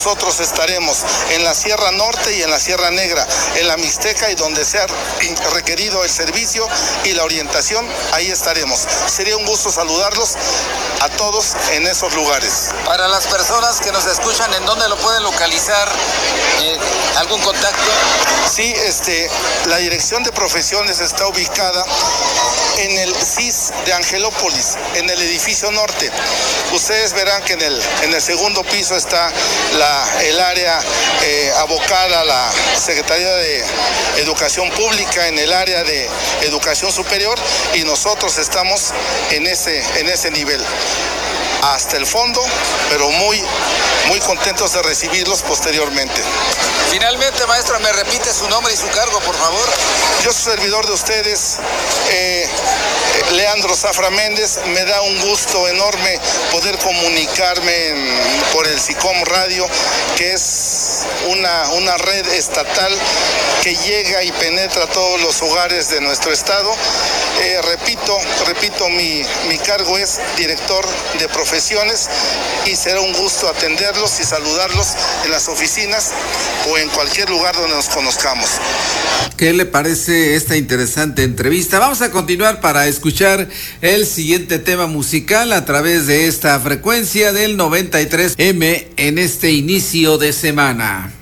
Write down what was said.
Nosotros estaremos en la Sierra Norte y en la Sierra Negra, en la Mixteca y donde sea requerido el servicio y la orientación, ahí estaremos. Sería un gusto saludarlos a todos en esos lugares. Para las personas que nos escuchan, ¿en dónde lo pueden localizar? ¿Algún contacto? Sí, la Dirección de Profesiones está ubicada en el CIS de Angelópolis, en el edificio norte. Ustedes verán que en el segundo piso está el área abocada a la Secretaría de Educación Pública, en el área de Educación Superior, y nosotros estamos en ese nivel. Hasta el fondo, pero muy contentos de recibirlos posteriormente. Finalmente, maestro, ¿me repite su nombre y su cargo, por favor? Yo soy servidor de ustedes, Leandro Zafra Méndez. Me da un gusto enorme poder comunicarme por el SICOM Radio, que es una red estatal que llega y penetra todos los hogares de nuestro estado. Repito, mi cargo es director de profesiones y será un gusto atenderlos y saludarlos en las oficinas o en cualquier lugar donde nos conozcamos. ¿Qué le parece esta interesante entrevista? Vamos a continuar para escuchar el siguiente tema musical a través de esta frecuencia del 93M en este inicio de semana.